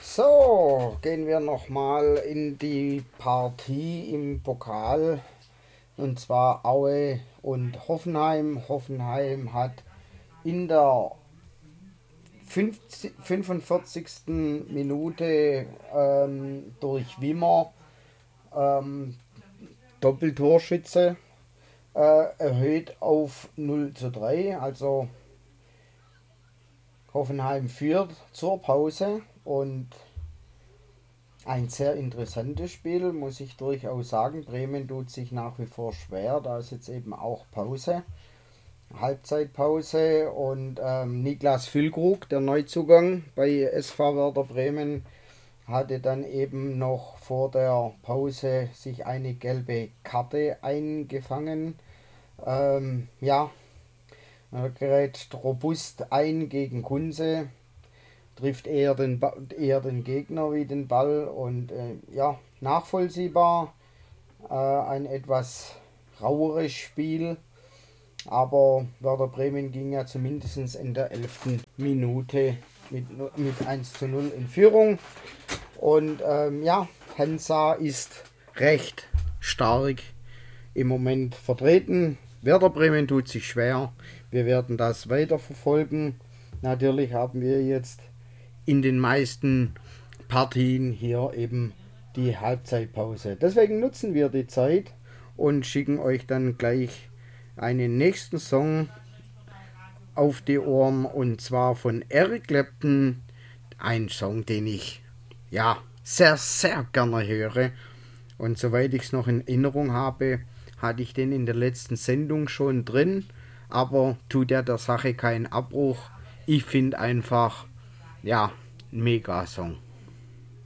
So, gehen wir nochmal in die Partie im Pokal. Und zwar Aue und Hoffenheim. Hoffenheim hat in der 45. Minute durch Wimmer, Doppeltorschütze, erhöht auf 0:3. Also Hoffenheim führt zur Pause und ein sehr interessantes Spiel, muss ich durchaus sagen. Bremen tut sich nach wie vor schwer, da ist jetzt eben auch Pause, Halbzeitpause, und Niklas Füllkrug, der Neuzugang bei SV Werder Bremen, hatte dann eben noch vor der Pause sich eine gelbe Karte eingefangen. Ja, er gerät robust ein gegen Kunze, trifft eher den Gegner wie den Ball, und ja, nachvollziehbar. Ein etwas raueres Spiel, aber Werder Bremen ging ja zumindest in der 11. Minute mit 1:0 in Führung. Und ja, Hansa ist recht stark im Moment vertreten. Werder Bremen tut sich schwer. Wir werden das weiter verfolgen. Natürlich haben wir jetzt in den meisten Partien hier eben die Halbzeitpause. Deswegen nutzen wir die Zeit und schicken euch dann gleich einen nächsten Song auf die Ohren, und zwar von Eric Clapton. Ein Song, den ich ja sehr, sehr gerne höre. Und soweit ich es noch in Erinnerung habe, hatte ich den in der letzten Sendung schon drin, aber tut ja der Sache keinen Abbruch. Ich finde einfach, ja, ein Mega-Song.